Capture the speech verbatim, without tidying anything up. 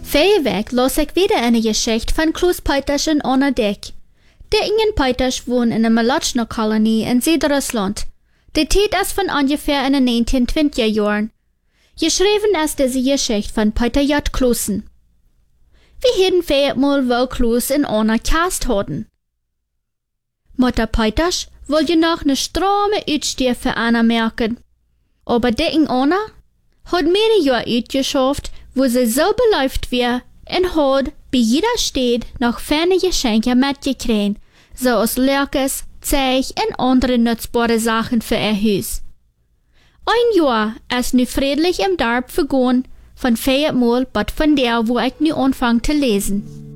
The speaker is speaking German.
Verreweg los ik wieder eine Geschichte von Klaus Peiters en Anna Dick. Der Ingen Peiters wohnt in einer Malotschner-Kolonie in Südrussland. Die Zeit ist von ungefähr in den neunzehnhundertzwanziger Jahren. Geschrieben ist diese Geschichte von Peter J. Klausen. Wir hätten vielleicht mal wohl Klaus en Anna Cast hatten. Mutter Peiters wollte noch eine stramme Uitstier für Anna merken. Aber die in Anna hat mehrere Jahre uitgeschafft, wo sie so beläuft war und hat bei jeder Stadt noch ferne Geschenke mitgekriegt, so als Lörkes, Zeug und andere nutzbare Sachen für ihr Haus. Ein Jahr ist nu friedlich im Dorf vergangen, von viermal, but von der, wo ich nu anfange zu lesen.